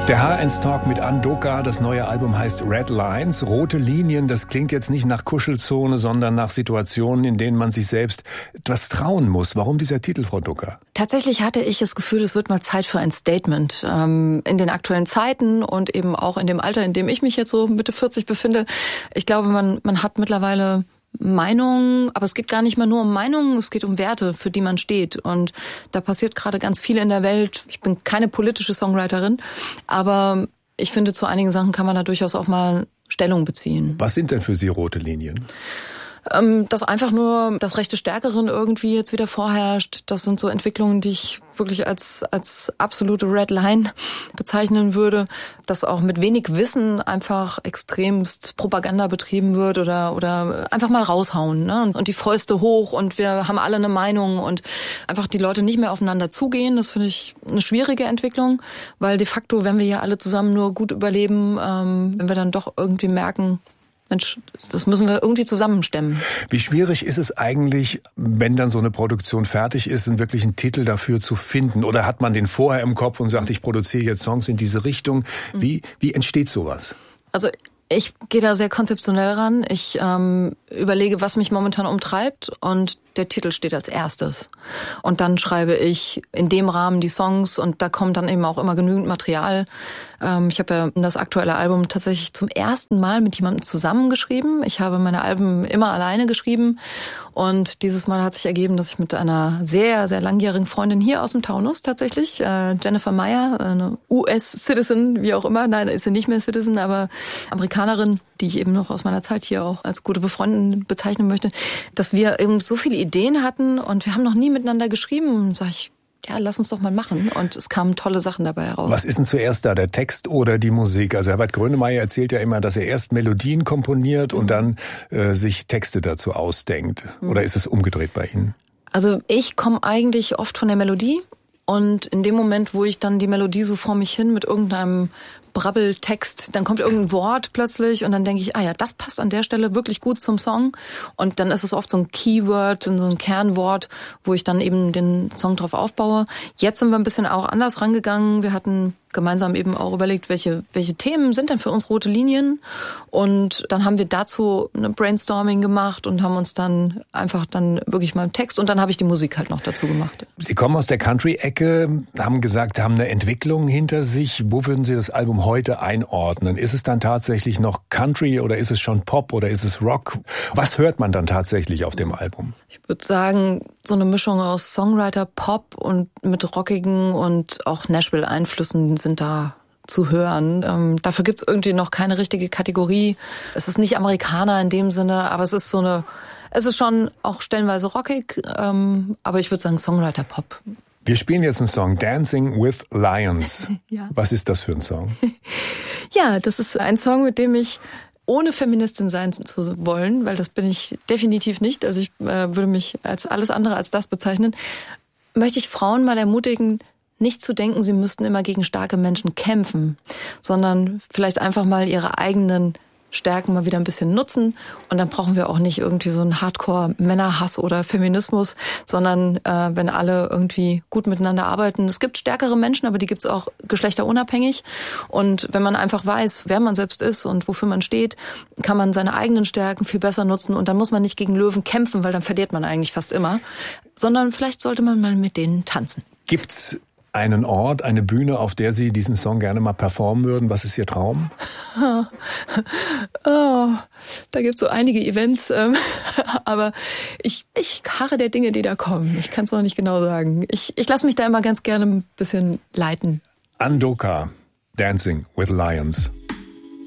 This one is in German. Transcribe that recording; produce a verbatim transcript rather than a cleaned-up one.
Der H eins Talk mit Ann Doka, das neue Album heißt Red Lines, rote Linien, das klingt jetzt nicht nach Kuschelzone, sondern nach Situationen, in denen man sich selbst etwas trauen muss. Warum dieser Titel, Frau Doka? Tatsächlich hatte ich das Gefühl, es wird mal Zeit für ein Statement. Ähm, in den aktuellen Zeiten und eben auch in dem Alter, in dem ich mich jetzt so Mitte vierzig befinde. Ich glaube, man, man hat mittlerweile Meinungen, aber es geht gar nicht mal nur um Meinungen, es geht um Werte, für die man steht. Und da passiert gerade ganz viel in der Welt. Ich bin keine politische Songwriterin, aber ich finde, zu einigen Sachen kann man da durchaus auch mal Stellung beziehen. Was sind denn für Sie rote Linien? Dass einfach nur das Recht des Stärkeren irgendwie jetzt wieder vorherrscht. Das sind so Entwicklungen, die ich wirklich als als absolute Red Line bezeichnen würde. Dass auch mit wenig Wissen einfach extremst Propaganda betrieben wird oder oder einfach mal raushauen, ne? Und die Fäuste hoch und wir haben alle eine Meinung und einfach die Leute nicht mehr aufeinander zugehen. Das finde ich eine schwierige Entwicklung, weil de facto, wenn wir ja alle zusammen nur gut überleben, ähm, wenn wir dann doch irgendwie merken, Mensch, das müssen wir irgendwie zusammenstemmen. Wie schwierig ist es eigentlich, wenn dann so eine Produktion fertig ist, einen wirklichen Titel dafür zu finden? Oder hat man den vorher im Kopf und sagt, ich produziere jetzt Songs in diese Richtung? Wie, wie entsteht sowas? Also ich gehe da sehr konzeptionell ran. Ich ähm, überlege, was mich momentan umtreibt und der Titel steht als erstes. Und dann schreibe ich in dem Rahmen die Songs und da kommt dann eben auch immer genügend Material. Ähm, ich habe ja das aktuelle Album tatsächlich zum ersten Mal mit jemandem zusammengeschrieben. Ich habe meine Alben immer alleine geschrieben und dieses Mal hat sich ergeben, dass ich mit einer sehr, sehr langjährigen Freundin hier aus dem Taunus tatsächlich, äh, Jennifer Meyer, eine U S-Citizen, wie auch immer, nein, ist sie nicht mehr Citizen, aber Amerikanerin, die ich eben noch aus meiner Zeit hier auch als gute Befreundin bezeichnen möchte, dass wir eben so viele Ideen hatten und wir haben noch nie miteinander geschrieben. Und sag ich, ja, lass uns doch mal machen. Und es kamen tolle Sachen dabei heraus. Was ist denn zuerst da, der Text oder die Musik? Also Herbert Grönemeyer erzählt ja immer, dass er erst Melodien komponiert mhm. und dann äh, sich Texte dazu ausdenkt. Mhm. Oder ist es umgedreht bei Ihnen? Also ich komme eigentlich oft von der Melodie. Und in dem Moment, wo ich dann die Melodie so vor mich hin mit irgendeinem Brabbeltext, dann kommt irgendein Wort plötzlich und dann denke ich, ah ja, das passt an der Stelle wirklich gut zum Song. Und dann ist es oft so ein Keyword, so ein Kernwort, wo ich dann eben den Song drauf aufbaue. Jetzt sind wir ein bisschen auch anders rangegangen. Wir hatten gemeinsam eben auch überlegt, welche welche Themen sind denn für uns rote Linien. Und dann haben wir dazu eine Brainstorming gemacht und haben uns dann einfach dann wirklich mal einen Text und dann habe ich die Musik halt noch dazu gemacht. Sie kommen aus der Country-Ecke, haben gesagt, haben eine Entwicklung hinter sich. Wo würden Sie das Album heute einordnen? Ist es dann tatsächlich noch Country oder ist es schon Pop oder ist es Rock? Was hört man dann tatsächlich auf dem Album? Ich würde sagen, so eine Mischung aus Songwriter, Pop und mit rockigen und auch Nashville-Einflüssen sind da zu hören. Ähm, dafür gibt's irgendwie noch keine richtige Kategorie. Es ist nicht Amerikaner in dem Sinne, aber es ist so eine, es ist schon auch stellenweise rockig, ähm, aber ich würde sagen Songwriter-Pop. Wir spielen jetzt einen Song, Dancing with Lions. Ja. Was ist das für ein Song? Ja, das ist ein Song, mit dem ich, ohne Feministin sein zu wollen, weil das bin ich definitiv nicht, also ich äh, würde mich als alles andere als das bezeichnen, möchte ich Frauen mal ermutigen, nicht zu denken, sie müssten immer gegen starke Menschen kämpfen, sondern vielleicht einfach mal ihre eigenen Stärken mal wieder ein bisschen nutzen und dann brauchen wir auch nicht irgendwie so einen Hardcore-Männerhass oder Feminismus, sondern äh, wenn alle irgendwie gut miteinander arbeiten. Es gibt stärkere Menschen, aber die gibt's auch geschlechterunabhängig und wenn man einfach weiß, wer man selbst ist und wofür man steht, kann man seine eigenen Stärken viel besser nutzen und dann muss man nicht gegen Löwen kämpfen, weil dann verliert man eigentlich fast immer, sondern vielleicht sollte man mal mit denen tanzen. Gibt's einen Ort, eine Bühne, auf der Sie diesen Song gerne mal performen würden? Was ist Ihr Traum? Oh, da gibt's so einige Events, ähm, aber ich, ich harre der Dinge, die da kommen. Ich kann es noch nicht genau sagen. Ich, ich lasse mich da immer ganz gerne ein bisschen leiten. Ann Doka, Dancing with Lions.